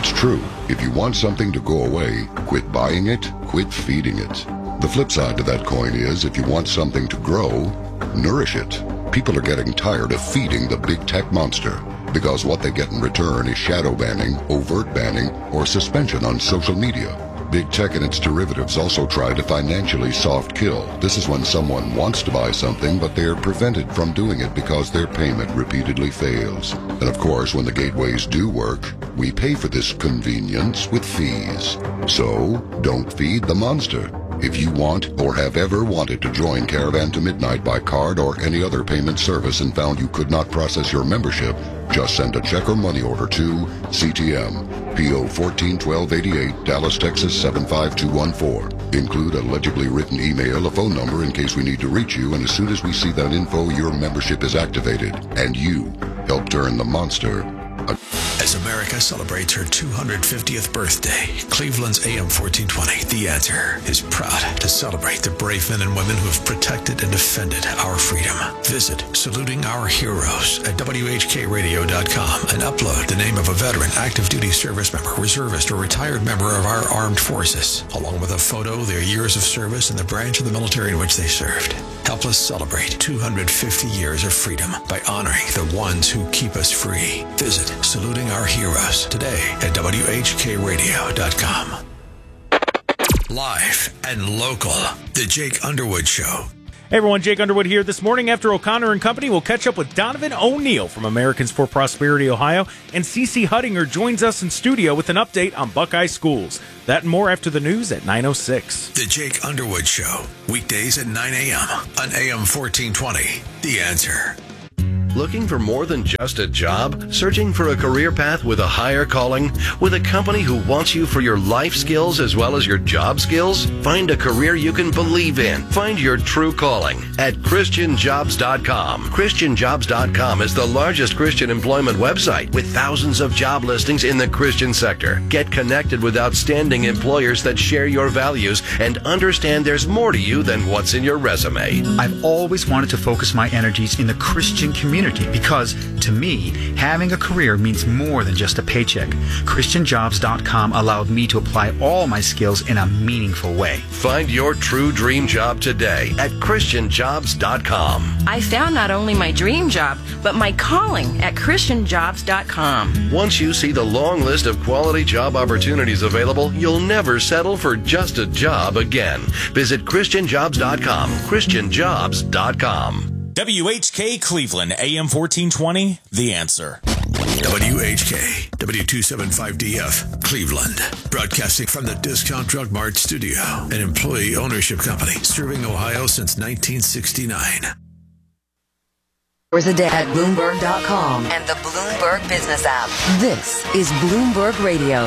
It's true. If you want something to go away, quit buying it, quit feeding it. The flip side to that coin is, if you want something to grow, nourish it. People are getting tired of feeding the big tech monster, because what they get in return is shadow banning, overt banning, or suspension on social media. Big tech and its derivatives also try to financially soft kill. This is when someone wants to buy something, but they are prevented from doing it because their payment repeatedly fails. And of course, when the gateways do work, we pay for this convenience with fees. So, don't feed the monster. If you want or have ever wanted to join Caravan to Midnight by card or any other payment service and found you could not process your membership, just send a check or money order to CTM, P.O. 141288, Dallas, Texas 75214. Include a legibly written email, a phone number in case we need to reach you, and as soon as we see that info, your membership is activated, and you help turn the monster. As America celebrates her 250th birthday, Cleveland's AM 1420, The Answer, is proud to celebrate the brave men and women who have protected and defended our freedom. Visit Saluting Our Heroes at WHKRadio.com and upload the name of a veteran, active duty service member, reservist, or retired member of our armed forces, along with a photo, their years of service, and the branch of the military in which they served. Help us celebrate 250 years of freedom by honoring the ones who keep us free. Visit Saluting Our Heroes today at WHKRadio.com. Live and local, The Jake Underwood Show. Hey everyone, Jake Underwood here. This morning after O'Connor and Company, we'll catch up with Donovan O'Neill from Americans for Prosperity, Ohio, and CeCe Huttinger joins us in studio with an update on Buckeye schools. That and more after the news at 9:06. The Jake Underwood Show, weekdays at 9 a.m. on AM 1420. The Answer. Looking for more than just a job? Searching for a career path with a higher calling? With a company who wants you for your life skills as well as your job skills? Find a career you can believe in. Find your true calling at ChristianJobs.com. ChristianJobs.com is the largest Christian employment website with thousands of job listings in the Christian sector. Get connected with outstanding employers that share your values and understand there's more to you than what's in your resume. I've always wanted to focus my energies in the Christian community because, to me, having a career means more than just a paycheck. ChristianJobs.com allowed me to apply all my skills in a meaningful way. Find your true dream job today at ChristianJobs.com. I found not only my dream job, but my calling at ChristianJobs.com. Once you see the long list of quality job opportunities available, you'll never settle for just a job again. Visit ChristianJobs.com. ChristianJobs.com. WHK Cleveland, AM 1420, The Answer. WHK, W275DF, Cleveland. Broadcasting from the Discount Drug Mart studio, an employee ownership company serving Ohio since 1969. Hours a day at Bloomberg.com and the Bloomberg Business app. This is Bloomberg Radio.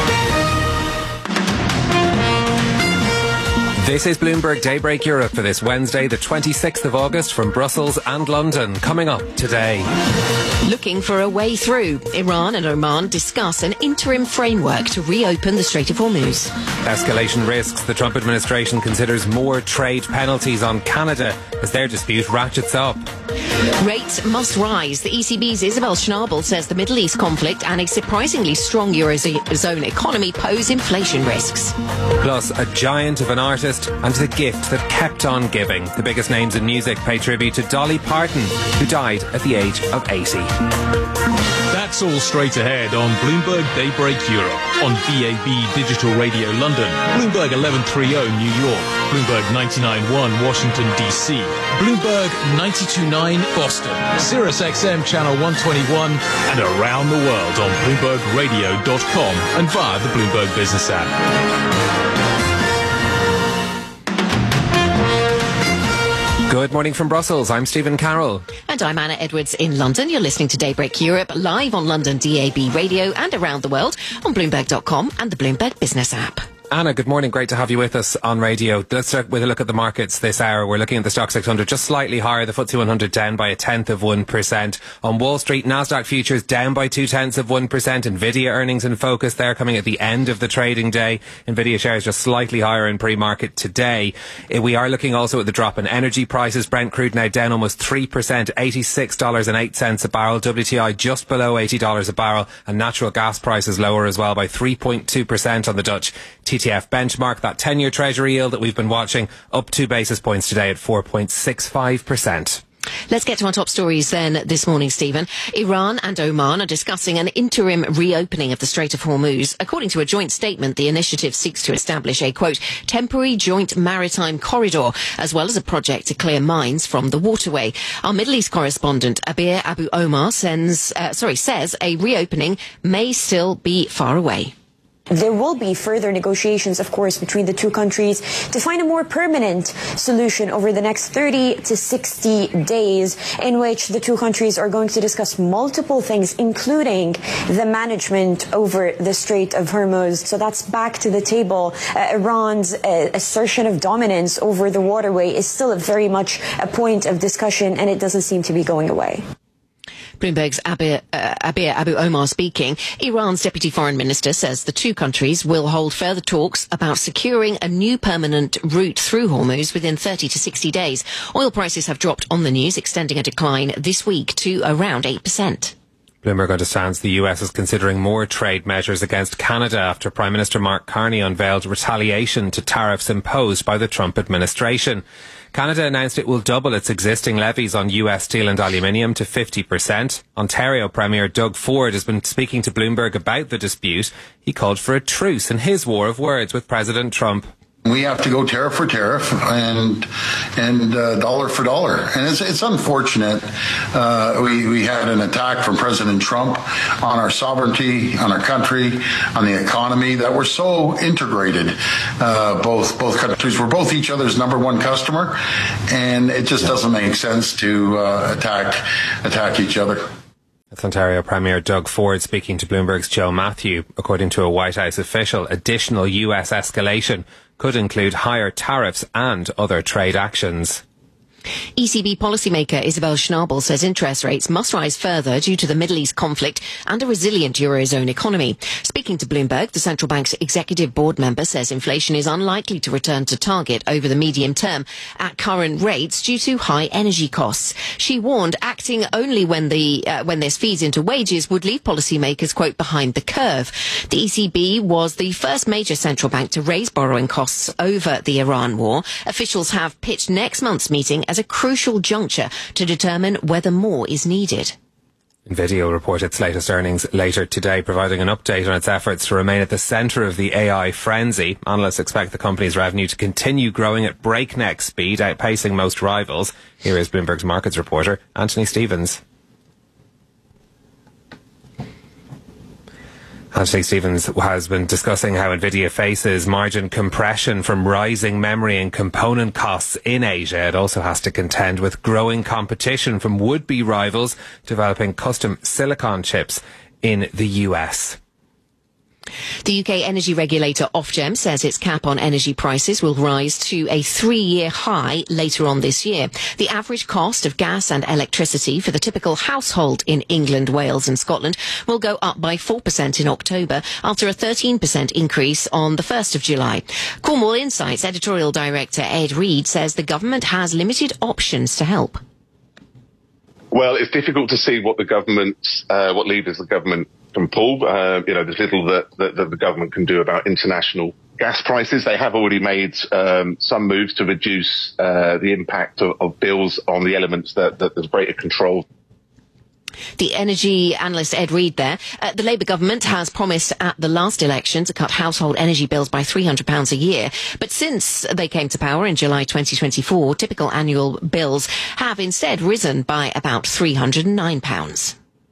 This is Bloomberg Daybreak Europe for this Wednesday, the 26th of August, from Brussels and London. Coming up today. Looking for a way through, Iran and Oman discuss an interim framework to reopen the Strait of Hormuz. Escalation risks. The Trump administration considers more trade penalties on Canada as their dispute ratchets up. Rates must rise. The ECB's Isabel Schnabel says the Middle East conflict and a surprisingly strong Eurozone economy pose inflation risks. Plus, a giant of an artist and the gift that kept on giving. The biggest names in music pay tribute to Dolly Parton, who died at the age of 80. That's all straight ahead on Bloomberg Daybreak Europe, on DAB Digital Radio London, Bloomberg 1130 New York, Bloomberg 99.1 Washington DC, Bloomberg 92.9 Boston, Sirius XM Channel 121, and around the world on BloombergRadio.com and via the Bloomberg Business app. Good morning from Brussels. I'm Stephen Carroll. And I'm Anna Edwards in London. You're listening to Daybreak Europe live on London DAB Radio and around the world on Bloomberg.com and the Bloomberg Business app. Anna, good morning. Great to have you with us on radio. Let's start with a look at the markets this hour. We're looking at the Stock 600 just slightly higher. The FTSE 100 down by 0.1%. On Wall Street, Nasdaq futures down by 0.2%. Nvidia earnings in focus there coming at the end of the trading day. Nvidia shares just slightly higher in pre-market today. We are looking also at the drop in energy prices. Brent crude now down almost 3%, $86.08 a barrel. WTI just below $80 a barrel. And natural gas prices lower as well by 3.2% on the Dutch TTF benchmark. That 10-year Treasury yield that we've been watching up 2 basis points today at 4.65%. Let's get to our top stories then this morning, Stephen. Iran and Oman are discussing an interim reopening of the Strait of Hormuz. According to a joint statement, the initiative seeks to establish a, quote, temporary joint maritime corridor, as well as a project to clear mines from the waterway. Our Middle East correspondent, Abir Abu Omar, says a reopening may still be far away. There will be further negotiations, of course, between the two countries to find a more permanent solution over the next 30 to 60 days, in which the two countries are going to discuss multiple things, including the management over the Strait of Hormuz. So that's back to the table. Iran's assertion of dominance over the waterway is still very much a point of discussion, and it doesn't seem to be going away. Bloomberg's Abir Abu Omar speaking. Iran's deputy foreign minister says the two countries will hold further talks about securing a new permanent route through Hormuz within 30 to 60 days. Oil prices have dropped on the news, extending a decline this week to around 8%. Bloomberg understands the US is considering more trade measures against Canada after Prime Minister Mark Carney unveiled retaliation to tariffs imposed by the Trump administration. Canada announced it will double its existing levies on US steel and aluminium to 50%. Ontario Premier Doug Ford has been speaking to Bloomberg about the dispute. He called for a truce in his war of words with President Trump. We have to go tariff for tariff and dollar for dollar. And it's unfortunate. We had an attack from President Trump on our sovereignty, on our country, on the economy, that we're so integrated. Both countries were both each other's number one customer, and it just doesn't make sense to attack each other. That's Ontario Premier Doug Ford speaking to Bloomberg's Joe Matthew. According to a White House official, additional US escalation could include higher tariffs and other trade actions. ECB policymaker Isabel Schnabel says interest rates must rise further due to the Middle East conflict and a resilient Eurozone economy. Speaking to Bloomberg, the central bank's executive board member says inflation is unlikely to return to target over the medium term at current rates due to high energy costs. She warned acting only when this feeds into wages would leave policymakers, quote, behind the curve. The ECB was the first major central bank to raise borrowing costs over the Iran war. Officials have pitched next month's meeting as a crucial juncture to determine whether more is needed. Nvidia will report its latest earnings later today, providing an update on its efforts to remain at the centre of the AI frenzy. Analysts expect the company's revenue to continue growing at breakneck speed, outpacing most rivals. Here is Bloomberg's markets reporter, Anthony Stevens. Anthony Stevens has been discussing how Nvidia faces margin compression from rising memory and component costs in Asia. It also has to contend with growing competition from would-be rivals developing custom silicon chips in the US. The UK energy regulator Ofgem says its cap on energy prices will rise to a 3-year high later on this year. The average cost of gas and electricity for the typical household in England, Wales and Scotland will go up by 4% in October after a 13% increase on the 1st of July. Cornwall Insights editorial director Ed Reid says the government has limited options to help. Well, it's difficult to see what what levers the government can pull. There's little that the government can do about international gas prices. They have already made some moves to reduce the impact of bills on the elements that there's greater control. The energy analyst Ed Reid there. The Labour government has promised at the last election to cut household energy bills by £300 a year. But since they came to power in July 2024, typical annual bills have instead risen by about £309.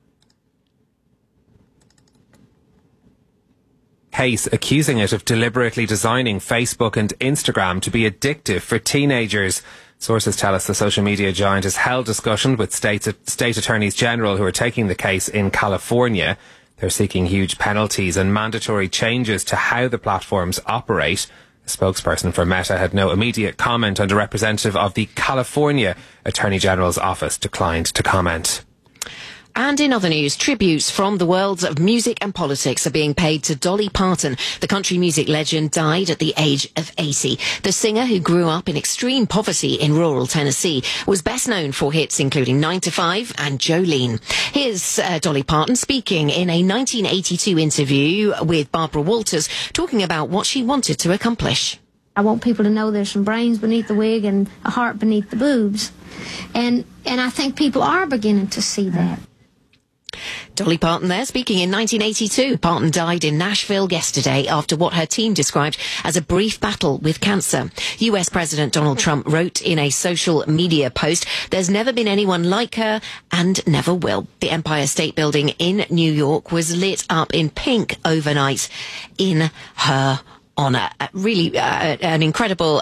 Case accusing it of deliberately designing Facebook and Instagram to be addictive for teenagers. Sources tell us the social media giant has held discussion with state attorneys general who are taking the case in California. They're seeking huge penalties and mandatory changes to how the platforms operate. A spokesperson for Meta had no immediate comment, and a representative of the California Attorney General's office declined to comment. And in other news, tributes from the worlds of music and politics are being paid to Dolly Parton. The country music legend died at the age of 80. The singer, who grew up in extreme poverty in rural Tennessee, was best known for hits including 9 to 5 and Jolene. Here's Dolly Parton speaking in a 1982 interview with Barbara Walters, talking about what she wanted to accomplish. I want people to know there's some brains beneath the wig and a heart beneath the boobs. And I think people are beginning to see that. Dolly Parton there, speaking in 1982. Parton died in Nashville yesterday after what her team described as a brief battle with cancer. US President Donald Trump wrote in a social media post, "There's never been anyone like her and never will." The Empire State Building in New York was lit up in pink overnight in her honour. Really an incredible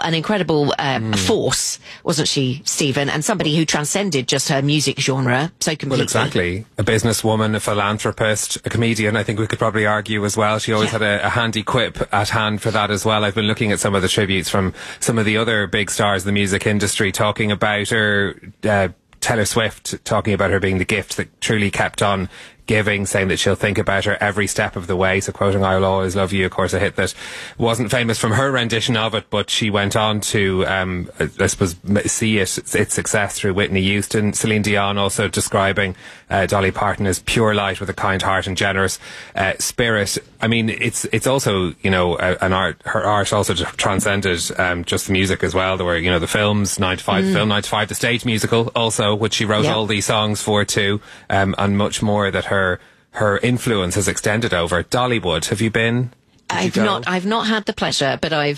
force, wasn't she, Stephen? And somebody who transcended just her music genre so completely. Well, exactly. A businesswoman, a philanthropist, a comedian, I think we could probably argue as well. She always had a handy quip at hand for that as well. I've been looking at some of the tributes from some of the other big stars of the music industry talking about her. Taylor Swift talking about her being the gift that truly kept on giving, saying that she'll think about her every step of the way. So quoting "I'll Always Love You," of course, a hit that wasn't famous from her rendition of it, but she went on to, I suppose, see its success through Whitney Houston. Celine Dion also describing Dolly Parton as pure light with a kind heart and generous spirit. I mean, it's also, you know, an art. Her art also transcended just the music as well. There were, you know, the films, 9 to 5 film, 9 to 5 the stage musical also, which she wrote all these songs for too, and much more that her influence has extended over. Dollywood, have you been? I've not had the pleasure, but I've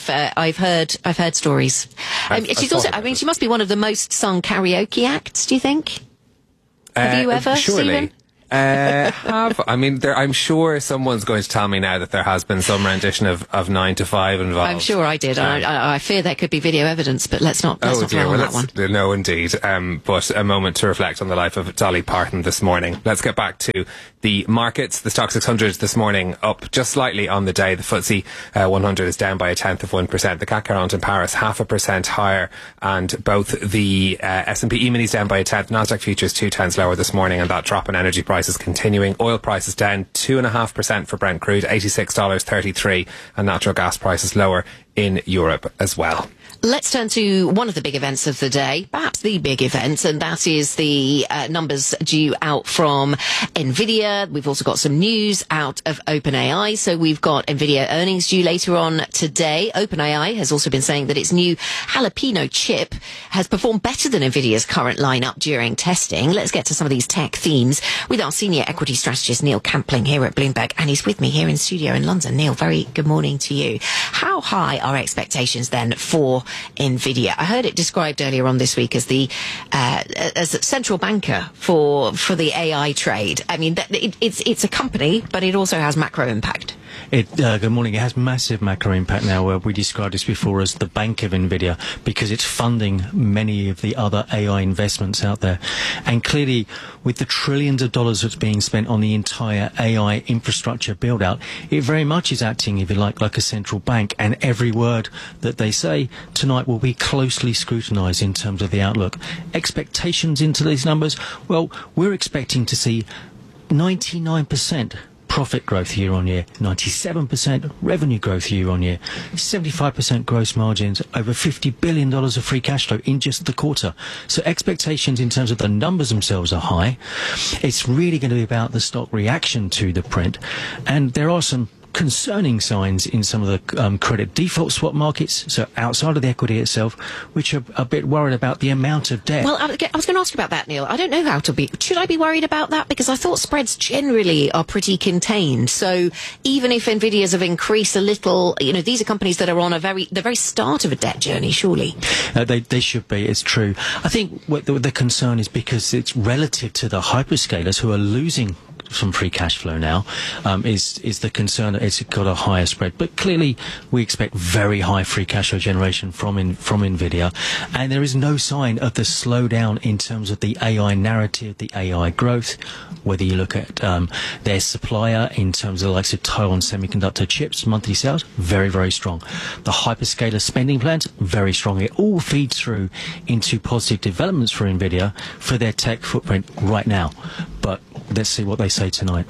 heard stories. She's also, I mean, she must be one of the most sung karaoke acts, do you think? Have you ever, surely. Stephen? I'm sure someone's going to tell me now that there has been some rendition of 9 to 5 involved. I'm sure I did. I fear there could be video evidence, but let's not dwell on that one. No, indeed. But a moment to reflect on the life of Dolly Parton this morning. Let's get back to the markets. The Stock 600 this morning up just slightly on the day. The FTSE 100 is down by 0.1%. The CAC 40 in Paris 0.5% higher, and both the S&P E-minis down by 0.1%. Nasdaq futures 0.2 lower this morning, and that drop in energy prices continuing. Oil prices down 2.5% for Brent crude, $86.33, and natural gas prices lower in Europe as well. Let's turn to one of the big events of the day, perhaps the big event, and that is the numbers due out from Nvidia. We've also got some news out of OpenAI. So we've got Nvidia earnings due later on today. OpenAI has also been saying that its new Jalapeno chip has performed better than Nvidia's current lineup during testing. Let's get to some of these tech themes with our senior equity strategist, Neil Campling, here at Bloomberg, and he's with me here in studio in London. Neil, very good morning to you. How high are expectations then for Nvidia? I heard it described earlier on this week as the as a central banker for the AI trade. I mean, it's a company, but it also has macro impact. Good morning. It has massive macro impact now. We described this before as the bank of Nvidia, because it's funding many of the other AI investments out there. And clearly, with the trillions of dollars that's being spent on the entire AI infrastructure build out, it very much is acting, if you like a central bank. And every word that they say tonight will be closely scrutinized in terms of the outlook. Expectations into these numbers? Well, we're expecting to see 99% profit growth year on year, 97% revenue growth year on year, 75% gross margins, over $50 billion of free cash flow in just the quarter. So expectations in terms of the numbers themselves are high. It's really going to be about the stock reaction to the print. And there are some concerning signs in some of the credit default swap markets, so outside of the equity itself, which are a bit worried about the amount of debt. Well, I was going to ask you about that, Neil. I don't know how to be. Should I be worried about that? Because I thought spreads generally are pretty contained. So even if Nvidia's have increased a little, you know, these are companies that are on the very start of a debt journey, surely. They should be. It's true. I think what the concern is because it's relative to the hyperscalers who are losing some free cash flow now. Is the concern that it's got a higher spread? But clearly, we expect very high free cash flow generation from Nvidia, and there is no sign of the slowdown in terms of the AI narrative, the AI growth. Whether you look at their supplier in terms of the likes of Taiwan Semiconductor chips, monthly sales, very, very strong. The hyperscaler spending plans, very strong. It all feeds through into positive developments for Nvidia for their tech footprint right now. But let's see what they say tonight.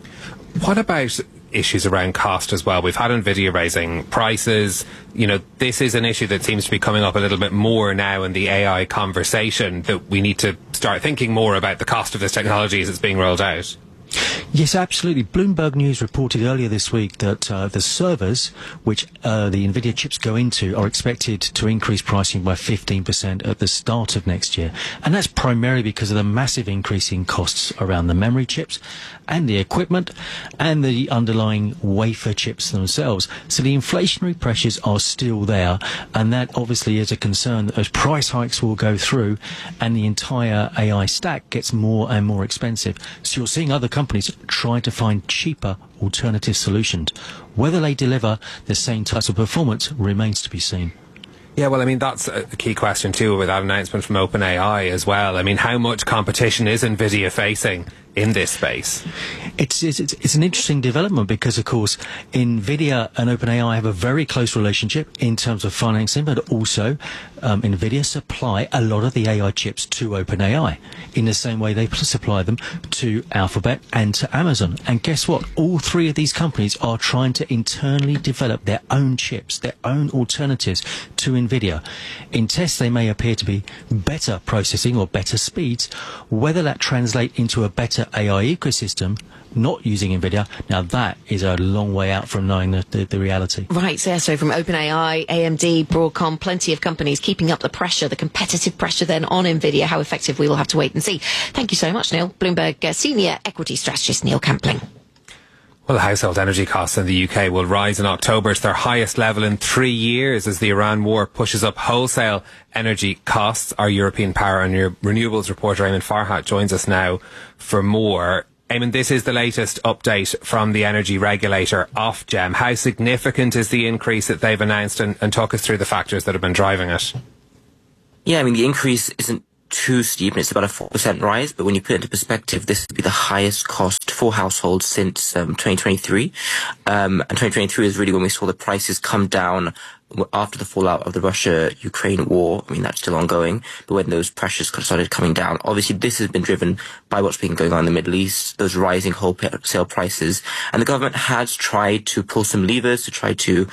What about issues around cost as well? We've had Nvidia raising prices. You know, this is an issue that seems to be coming up a little bit more now in the AI conversation, that we need to start thinking more about the cost of this technology as it's being rolled out. Yes, absolutely. Bloomberg News reported earlier this week that the servers, which the Nvidia chips go into, are expected to increase pricing by 15% at the start of next year. And that's primarily because of the massive increase in costs around the memory chips and the equipment and the underlying wafer chips themselves. So the inflationary pressures are still there, and that obviously is a concern that those price hikes will go through and the entire AI stack gets more and more expensive. So you're seeing other companies try to find cheaper alternative solutions. Whether they deliver the same types of performance remains to be seen. Yeah, well, I mean, that's a key question too with that announcement from OpenAI as well. I mean, how much competition is Nvidia facing in this space? It's an interesting development because, of course, Nvidia and OpenAI have a very close relationship in terms of financing, but also Nvidia supply a lot of the AI chips to OpenAI in the same way they supply them to Alphabet and to Amazon. And guess what? All three of these companies are trying to internally develop their own chips, their own alternatives to Nvidia. In tests, they may appear to be better processing or better speeds. Whether that translates into a better AI ecosystem, not using Nvidia, now that is a long way out from knowing the reality. Right, yeah, so from OpenAI, AMD, Broadcom, plenty of companies keeping up the pressure, the competitive pressure then on Nvidia. How effective, we will have to wait and see. Thank you so much, Neil. Bloomberg Senior Equity Strategist Neil Campling. Well, household energy costs in the UK will rise in October to their highest level in 3 years as the Iran war pushes up wholesale energy costs. Our European power and renewables reporter Eamon Farhat joins us now for more. Eamon, this is the latest update from the energy regulator, Ofgem. How significant is the increase that they've announced, and talk us through the factors that have been driving it? Yeah, I mean, the increase isn't too steep, and it's about a 4% rise, but when you put it into perspective, this would be the highest cost for households since 2023. And 2023 is really when we saw the prices come down after the fallout of the Russia-Ukraine war. I mean, that's still ongoing, but when those pressures started coming down, obviously this has been driven by what's been going on in the Middle East, those rising wholesale prices, and the government has tried to pull some levers to try to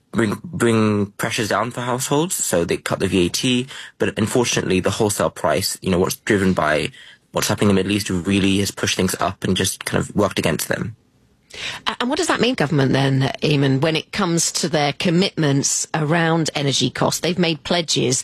bring pressures down for households. So they cut the VAT, but unfortunately the wholesale price, what's driven by what's happening in the Middle East, really has pushed things up and just kind of worked against them. And what does that mean, government, then, Eamon, when it comes to their commitments around energy costs? They've made pledges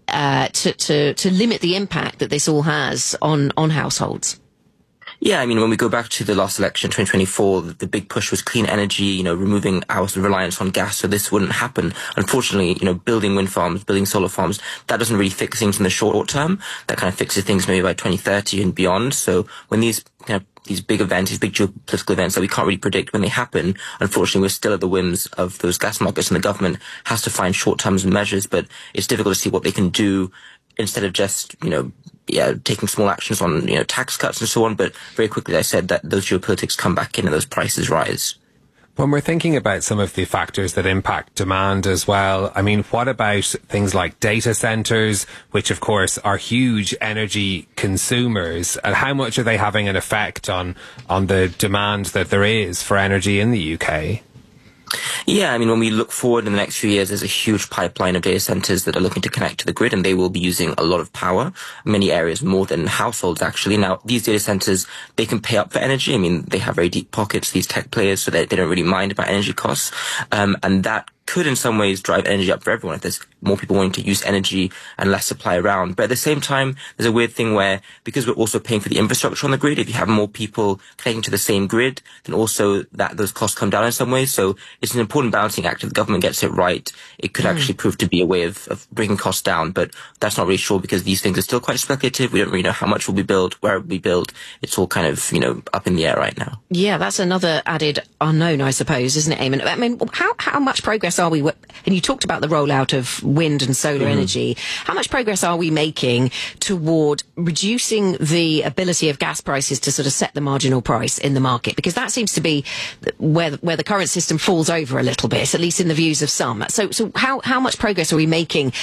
to limit the impact that this all has on households. Yeah, I mean, when we go back to the last election, 2024, the big push was clean energy, removing our reliance on gas, so this wouldn't happen. Unfortunately, building wind farms, building solar farms, that doesn't really fix things in the short term. That kind of fixes things maybe by 2030 and beyond. So when these big events, these big geopolitical events that we can't really predict when they happen, unfortunately, we're still at the whims of those gas markets, and the government has to find short-term measures, but it's difficult to see what they can do instead of just, taking small actions on, tax cuts and so on. But very quickly, I said that those geopolitics come back in and those prices rise. When we're thinking about some of the factors that impact demand as well, I mean, what about things like data centers, which of course are huge energy consumers, and how much are they having an effect on the demand that there is for energy in the UK? Yeah, I mean, when we look forward in the next few years, there's a huge pipeline of data centers that are looking to connect to the grid, and they will be using a lot of power, many areas more than households, actually. Now, these data centers, they can pay up for energy. I mean, they have very deep pockets, these tech players, so they don't really mind about energy costs. And that could in some ways drive energy up for everyone. If there's more people wanting to use energy and less supply around. But at the same time, there's a weird thing where, because we're also paying for the infrastructure on the grid, if you have more people connecting to the same grid, then also those costs come down in some ways. So it's an important balancing act. If the government gets it right, it could actually prove to be a way of bringing costs down. But that's not really sure, because these things are still quite speculative. We don't really know how much will be built, where it will be built. It's all kind of, up in the air right now. Yeah, that's another added unknown, I suppose, isn't it, Eamon? I mean, how much progress are we, and you talked about the rollout of wind and solar energy, how much progress are we making toward reducing the ability of gas prices to sort of set the marginal price in the market? Because that seems to be where the current system falls over a little bit, at least in the views of some. So how much progress are we making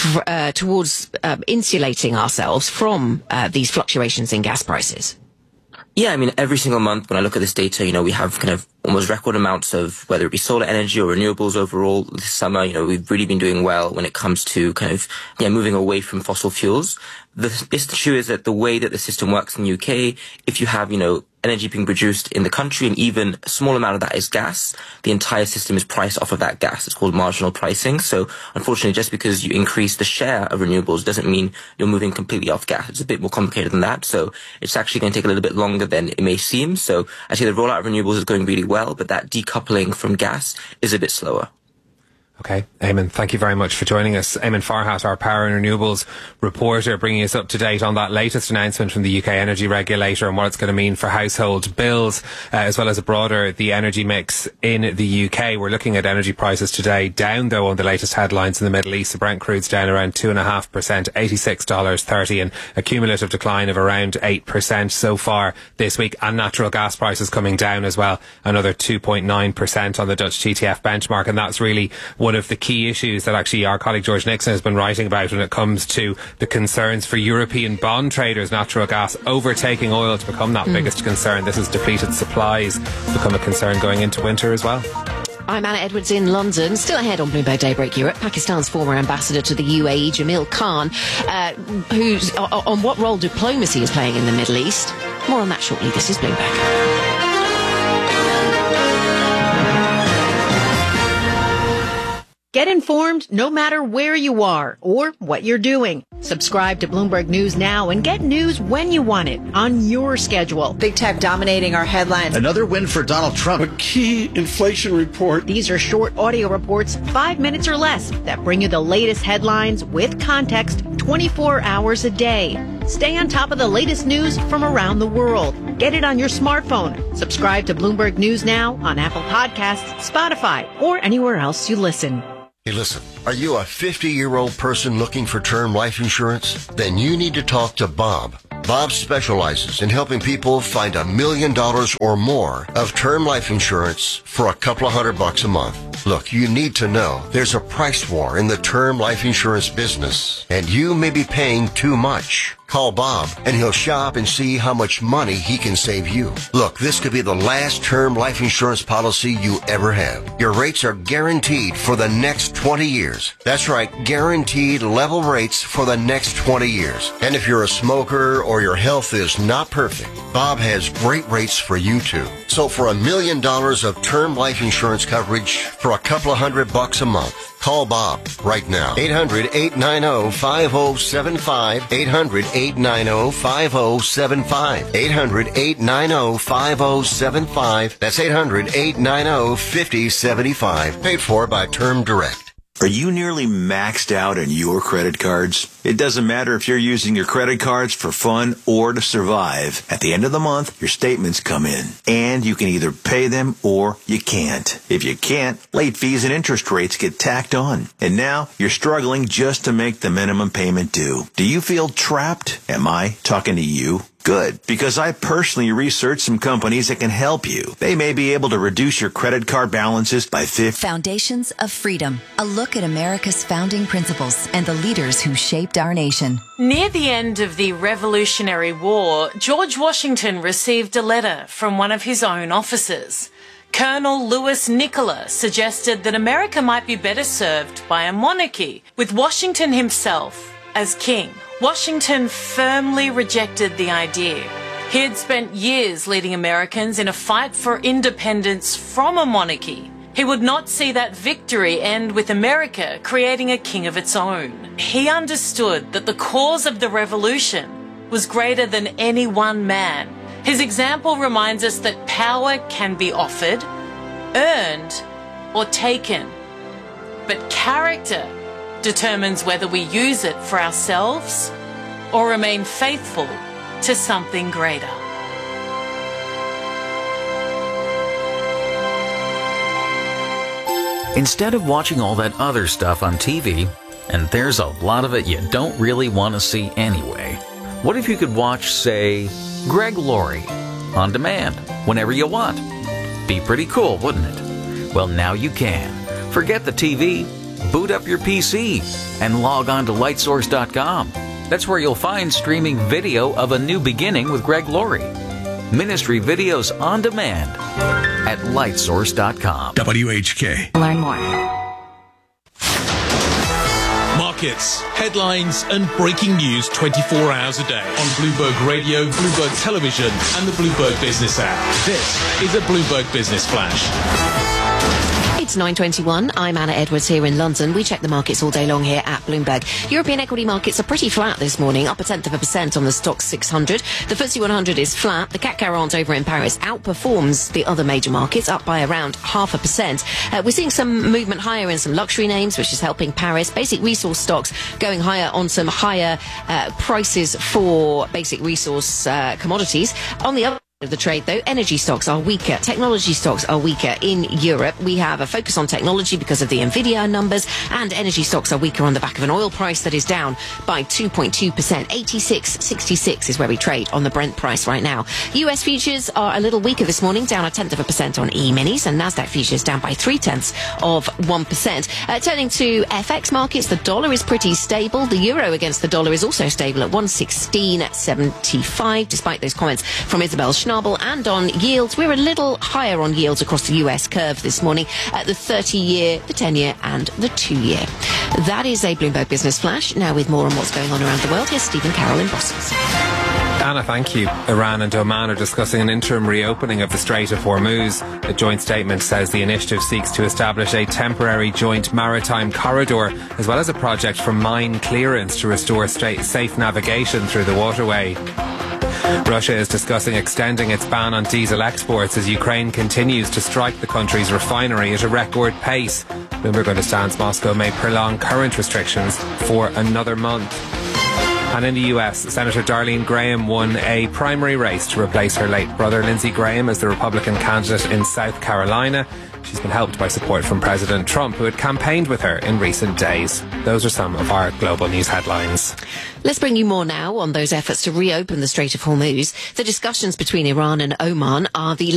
towards insulating ourselves from these fluctuations in gas prices? Yeah, I mean, every single month when I look at this data, we have kind of almost record amounts of whether it be solar energy or renewables overall. This summer, we've really been doing well when it comes to kind of, moving away from fossil fuels. The issue is that the way that the system works in the UK, if you have, energy being produced in the country and even a small amount of that is gas, the entire system is priced off of that gas. It's called marginal pricing. So unfortunately, just because you increase the share of renewables doesn't mean you're moving completely off gas. It's a bit more complicated than that. So it's actually going to take a little bit longer than it may seem. So I say the rollout of renewables is going really well, but that decoupling from gas is a bit slower. Okay, Eamon, thank you very much for joining us. Eamon Farhat, our power and renewables reporter, bringing us up to date on that latest announcement from the UK energy regulator and what it's going to mean for household bills, as well as the energy mix in the UK. We're looking at energy prices today down, though, on the latest headlines in the Middle East. The Brent crude's down around 2.5%, $86.30, and a cumulative decline of around 8% so far this week. And natural gas prices coming down as well, another 2.9% on the Dutch TTF benchmark. And that's really one of the key issues that actually our colleague George Nixon has been writing about when it comes to the concerns for European bond traders, natural gas overtaking oil to become that biggest concern. This has depleted supplies, become a concern going into winter as well. I'm Anna Edwards in London. Still ahead on Bloomberg Daybreak Europe, Pakistan's former ambassador to the UAE, Jamil Khan, who's on what role diplomacy is playing in the Middle East. More on that shortly. This is Bloomberg. Get informed no matter where you are or what you're doing. Subscribe to Bloomberg News now and get news when you want it on your schedule. Big tech dominating our headlines. Another win for Donald Trump. A key inflation report. These are short audio reports, 5 minutes or less, that bring you the latest headlines with context 24 hours a day. Stay on top of the latest news from around the world. Get it on your smartphone. Subscribe to Bloomberg News now on Apple Podcasts, Spotify, or anywhere else you listen. Hey, listen, are you a 50-year-old person looking for term life insurance? Then you need to talk to Bob. Bob specializes in helping people find $1 million or more of term life insurance for a couple of $100 a month. Look, you need to know there's a price war in the term life insurance business, and you may be paying too much. Call Bob, and he'll shop and see how much money he can save you. Look, this could be the last term life insurance policy you ever have. Your rates are guaranteed for the next 20 years. That's right, guaranteed level rates for the next 20 years. And if you're a smoker or your health is not perfect, Bob has great rates for you too. So for $1 million of term life insurance coverage for a couple of $100 a month, call Bob right now. 800-890-5075. 800-890-5075. 800-890-5075. That's 800-890-5075. Paid for by Term Direct. Are you nearly maxed out on your credit cards? It doesn't matter if you're using your credit cards for fun or to survive. At the end of the month, your statements come in, and you can either pay them or you can't. If you can't, late fees and interest rates get tacked on. And now you're struggling just to make the minimum payment due. Do you feel trapped? Am I talking to you? Good, because I personally researched some companies that can help you. They may be able to reduce your credit card balances by 50%. Foundations of Freedom, a look at America's founding principles and the leaders who shaped our nation. Near the end of the Revolutionary War, George Washington received a letter from one of his own officers. Colonel Louis Nicola suggested that America might be better served by a monarchy, with Washington himself as king. Washington firmly rejected the idea. He had spent years leading Americans in a fight for independence from a monarchy. He would not see that victory end with America creating a king of its own. He understood that the cause of the revolution was greater than any one man. His example reminds us that power can be offered, earned, or taken. But character determines whether we use it for ourselves or remain faithful to something greater. Instead of watching all that other stuff on TV, and there's a lot of it you don't really want to see anyway, what if you could watch, say, Greg Laurie on demand whenever you want? Be pretty cool, wouldn't it? Well, now you can. Forget the TV, boot up your PC, and log on to lightsource.com. That's where you'll find streaming video of A New Beginning with Greg Laurie. Ministry videos on demand at lightsource.com. WHK. Learn more. Markets, headlines, and breaking news 24 hours a day on Bloomberg Radio, Bloomberg Television, and the Bloomberg Business app. This is a Bloomberg Business Flash. It's 9:21. I'm Anna Edwards here in London. We check the markets all day long here at Bloomberg. European equity markets are pretty flat this morning, up 0.1% on the Stoxx 600. The FTSE 100 is flat. The CAC 40 over in Paris outperforms the other major markets, up by around 0.5%. We're seeing some movement higher in some luxury names, which is helping Paris. Basic resource stocks going higher on some higher prices for basic resource commodities. On the other of the trade, though, energy stocks are weaker. Technology stocks are weaker in Europe. We have a focus on technology because of the Nvidia numbers, and energy stocks are weaker on the back of an oil price that is down by 2.2%. 86.66 is where we trade on the Brent price right now. US futures are a little weaker this morning, down 0.1% on E-minis, and Nasdaq futures down by 0.3%. Turning to FX markets, the dollar is pretty stable. The euro against the dollar is also stable at 116.75, despite those comments from Isabel Schnabel. And on yields, we're a little higher on yields across the US curve this morning at the 30-year, the 10-year and the 2-year. That is a Bloomberg Business Flash. Now with more on what's going on around the world, here's Stephen Carroll in Brussels. Anna, thank you. Iran and Oman are discussing an interim reopening of the Strait of Hormuz. A joint statement says the initiative seeks to establish a temporary joint maritime corridor, as well as a project for mine clearance to restore safe navigation through the waterway. Russia is discussing extending its ban on diesel exports as Ukraine continues to strike the country's refinery at a record pace. Bloomberg understands Moscow may prolong current restrictions for another month. And in the US, Senator Darlene Graham won a primary race to replace her late brother Lindsey Graham as the Republican candidate in South Carolina. She's been helped by support from President Trump, who had campaigned with her in recent days. Those are some of our global news headlines. Let's bring you more now on those efforts to reopen the Strait of Hormuz. The discussions between Iran and Oman are the